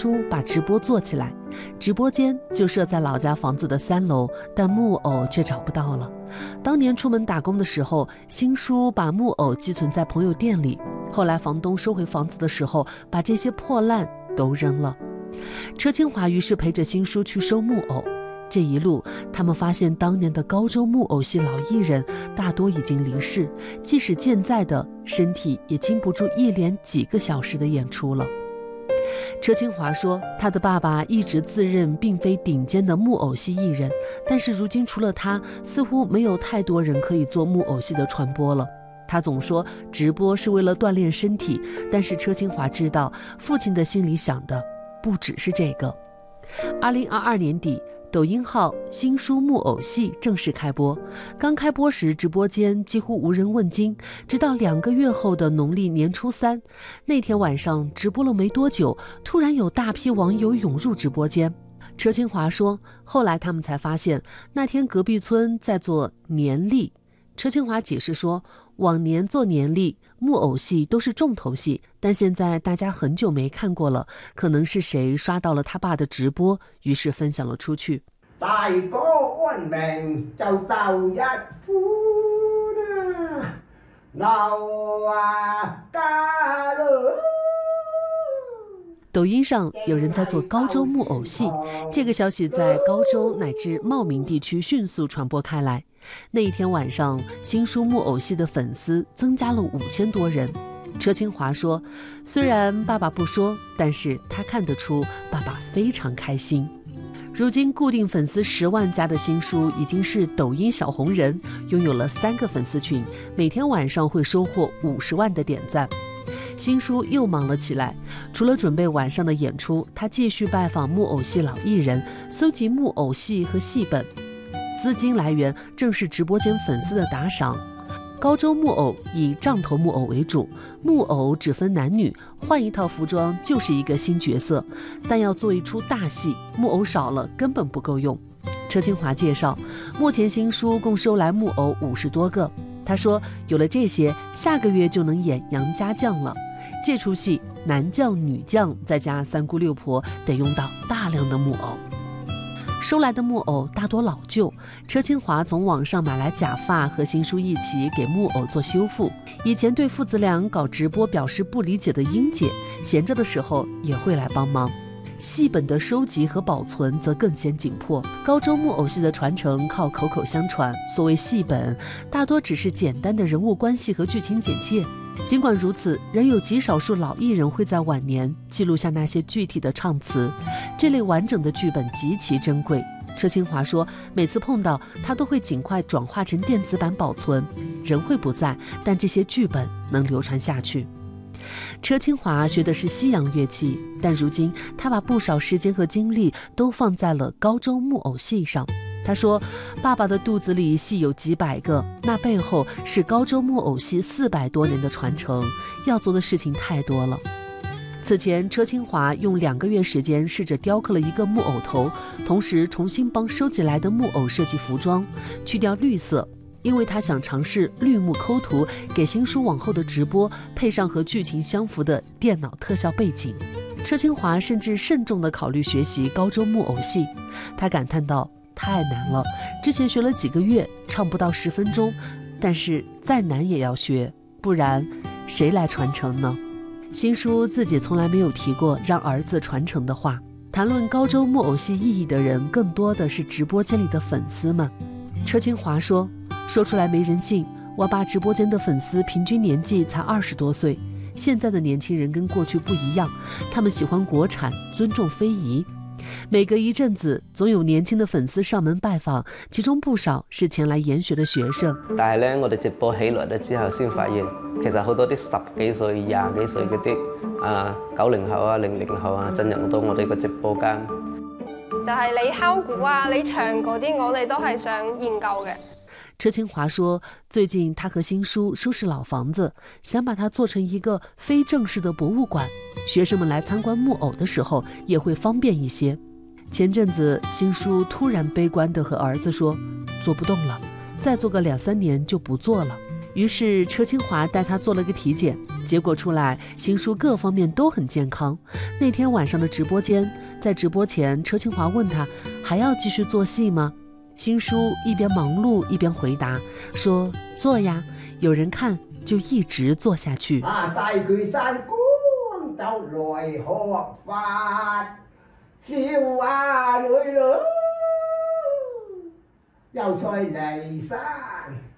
书把直播做起来，直播间就设在老家房子的3楼，但木偶却找不到了。当年出门打工的时候，新书把木偶寄存在朋友店里，后来房东收回房子的时候，把这些破烂都扔了。车清华于是陪着新书去收木偶，这一路他们发现当年的高州木偶戏老艺人大多已经离世，即使健在的身体也经不住一连几个小时的演出了。车清华说，他的爸爸一直自认并非顶尖的木偶戏艺人，但是如今除了他，似乎没有太多人可以做木偶戏的传播了。他总说直播是为了锻炼身体，但是车清华知道父亲的心里想的不只是这个。2022年底，抖音号新书木偶戏正式开播。刚开播时，直播间几乎无人问津，直到2个月后的农历年初3，那天晚上直播了没多久，突然有大批网友涌入直播间。车清华说，后来他们才发现，那天隔壁村在做年历。车清华解释说，往年做年历木偶戏都是重头戏，但现在大家很久没看过了，可能是谁刷到了他爸的直播，於是分享了出去。 大哥安命就斗一歡啊，鬧啊家樂。 抖音上有人在做高州木偶戏，这个消息在高州乃至茂名地区迅速传播开来。那一天晚上，新书木偶戏的粉丝增加了5000多人。车清华说，虽然爸爸不说，但是他看得出爸爸非常开心。如今固定粉丝10万加的新书已经是抖音小红人，拥有了3个粉丝群，每天晚上会收获50万的点赞。新书又忙了起来，除了准备晚上的演出，他继续拜访木偶戏老艺人，搜集木偶戏和戏本，资金来源正是直播间粉丝的打赏。高州木偶以杖头木偶为主，木偶只分男女，换一套服装就是一个新角色，但要做一出大戏，木偶少了根本不够用。车清华介绍，目前新书共收来木偶50多个。他说，有了这些，下个月就能演杨家将了。这出戏男将女将再加3姑6婆，得用到大量的木偶。收来的木偶大多老旧，车清华从网上买来假发和新书一起给木偶做修复。以前对父子俩搞直播表示不理解的英姐，闲着的时候也会来帮忙。戏本的收集和保存则更显紧迫。高州木偶戏的传承靠口口相传，所谓戏本大多只是简单的人物关系和剧情简介。尽管如此，仍有极少数老艺人会在晚年记录下那些具体的唱词，这类完整的剧本极其珍贵。车清华说，每次碰到他都会尽快转化成电子版保存，人会不在，但这些剧本能流传下去。车清华学的是西洋乐器，但如今他把不少时间和精力都放在了高州木偶戏上。他说，爸爸的肚子里戏有几百个，那背后是高州木偶戏400多年的传承，要做的事情太多了。此前，车清华用2个月时间试着雕刻了一个木偶头，同时重新帮收集来的木偶设计服装，去掉绿色，因为他想尝试绿幕抠图，给新书往后的直播配上和剧情相符的电脑特效背景。车清华甚至慎重地考虑学习高州木偶戏，他感叹道，太难了，之前学了几个月，唱不到10分钟，但是再难也要学，不然谁来传承呢？新书自己从来没有提过让儿子传承的话，谈论高州木偶戏意义的人更多的是直播间里的粉丝们。车清华说出来没人信，我爸直播间的粉丝平均年纪才20多岁，现在的年轻人跟过去不一样，他们喜欢國產，尊重非遗。每隔一陣子總有年輕的粉絲上門拜訪，其中不少是前來研學的學生。 但係咧，我哋直播起來咧之後先發現，其實好多啲10幾歲、20幾歲嗰啲90後啊、00後啊進入到我哋個直播間。 就係你敲鼓啊、你唱嗰啲，我哋都係想研究嘅。 車清華說，最近他和新書收拾老房子，想把它做成一個非正式的博物館，學生們來參觀木偶的時候也會方便一些。前陣子新書突然悲觀地和兒子說，做不動了，再做個2、3年就不做了。於是車清華帶他做了個體檢， 结果出来，新书各方面都很健康。那天晚上的直播间，在直播前，车清华问他还要继续做戏吗？新书一边忙碌一边回答说：做呀，有人看就一直做下去。 大巨山光就來學法，笑女又在離山。